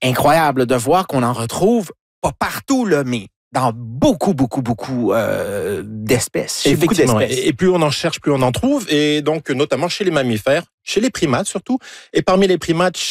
incroyable de voir qu'on en retrouve pas partout, là, mais dans beaucoup d'espèces. Chez beaucoup Effectivement. d'espèces. Et plus on en cherche, plus on en trouve. Et donc, notamment chez les mammifères, chez les primates surtout. Et parmi les primates,